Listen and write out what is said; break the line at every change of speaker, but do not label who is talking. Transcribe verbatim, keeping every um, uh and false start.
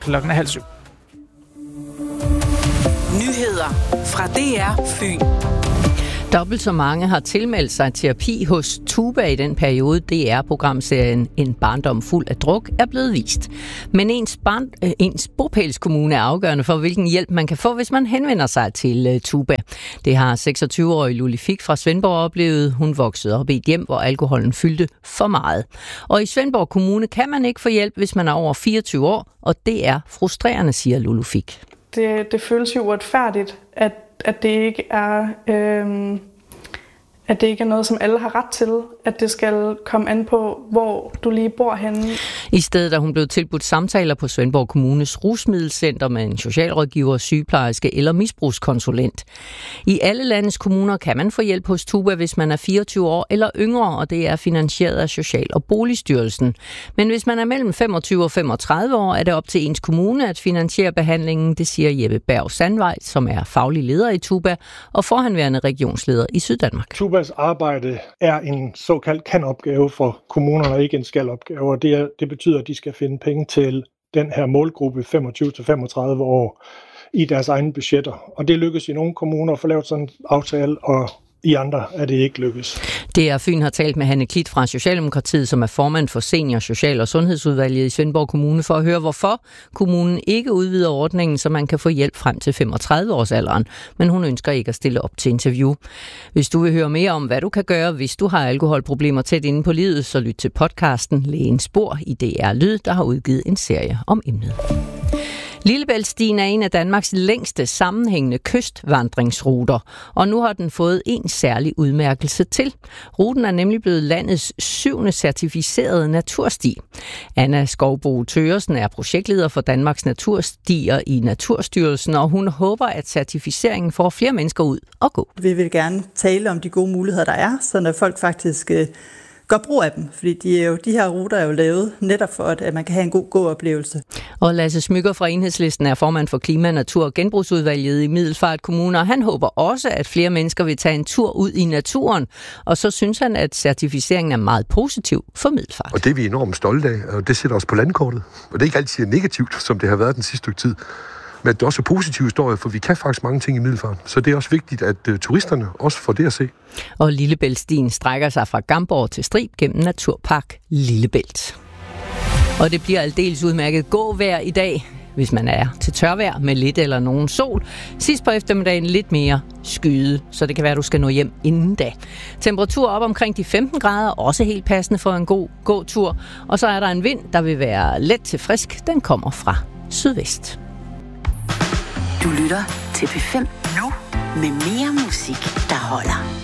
klokken er halv syv.
Nyheder fra D R Fyn.
Dobbelt så mange har tilmeldt sig terapi hos Tuba i den periode, D R-programserien En barndom fuld af druk er blevet vist. Men ens, barn, øh, ens bopælskommune er afgørende for, hvilken hjælp man kan få, hvis man henvender sig til øh, Tuba. Det har seksogtyve-årige Lulli Fik fra Svendborg oplevet. Hun voksede op i et hjem, hvor alkoholen fyldte for meget. Og i Svendborg Kommune kan man ikke få hjælp, hvis man er over fireogtyve år, og det er frustrerende, siger Lulli Fik.
Det, det føles jo uretfærdigt, at, at det ikke er... Øh... at det ikke er noget, som alle har ret til, at det skal komme an på, hvor du lige bor henne.
I stedet er hun blevet tilbudt samtaler på Svendborg Kommunes rusmiddelcenter med en socialrådgiver, sygeplejerske eller misbrugskonsulent. I alle landets kommuner kan man få hjælp hos Tuba, hvis man er fireogtyve år eller yngre, og det er finansieret af Social- og Boligstyrelsen. Men hvis man er mellem femogtyve og femogtredive år, er det op til ens kommune at finansiere behandlingen, det siger Jeppe Berg Sandvej, som er faglig leder i Tuba og forhenværende regionsleder i Syddanmark.
Tubas arbejde er en såkaldt kan-opgave for kommunerne, og ikke en skal-opgave, og det, er, det betyder, at de skal finde penge til den her målgruppe femogtyve til femogtredive år i deres egne budgetter. Og det lykkes i nogle kommuner at få lavet sådan en aftale, og i andre er det ikke lykkes.
D R Fyn har talt med Hanne Klit fra Socialdemokratiet, som er formand for Senior Social- og Sundhedsudvalget i Svendborg Kommune, for at høre, hvorfor kommunen ikke udvider ordningen, så man kan få hjælp frem til femogtredive års alderen. Men hun ønsker ikke at stille op til interview. Hvis du vil høre mere om, hvad du kan gøre, hvis du har alkoholproblemer tæt inde på livet, så lyt til podcasten Lægens Spor i D R Lyd, der har udgivet en serie om emnet. Lillebæltstien er en af Danmarks længste sammenhængende kystvandringsruter, og nu har den fået en særlig udmærkelse til. Ruten er nemlig blevet landets syvende certificerede natursti. Anna Skovbo Thøgersen er projektleder for Danmarks Naturstier i Naturstyrelsen, og hun håber, at certificeringen får flere mennesker ud og gå.
Vi vil gerne tale om de gode muligheder, der er, så når folk faktisk gør brug af dem, fordi de, er jo, de her ruter er jo lavet netop for, at man kan have en god gåoplevelse.
Og Lasse Smykker fra Enhedslisten er formand for Klima-, Natur- og Genbrugsudvalget i Middelfart Kommune, og han håber også, at flere mennesker vil tage en tur ud i naturen, og så synes han, at certificeringen er meget positiv for Middelfart.
Og det er vi enormt stolte af, og det sætter os på landkortet. Og det er ikke altid negativt, som det har været den sidste stykke tid. Men det er også en positiv historie, for vi kan faktisk mange ting i Middelfart. Så det er også vigtigt, at uh, turisterne også får det at se.
Og Lillebæltstien strækker sig fra Gamborg til Strib gennem Naturpark Lillebælt. Og det bliver aldeles udmærket gåvejr i dag, hvis man er til tørvejr med lidt eller nogen sol. Sidst på eftermiddagen lidt mere skyde, så det kan være, at du skal nå hjem inden da. Temperatur op omkring de femten grader, også helt passende for en god gåtur. Og så er der en vind, der vil være let til frisk. Den kommer fra sydvest.
Du lytter til P fem nu med mere musik, der holder.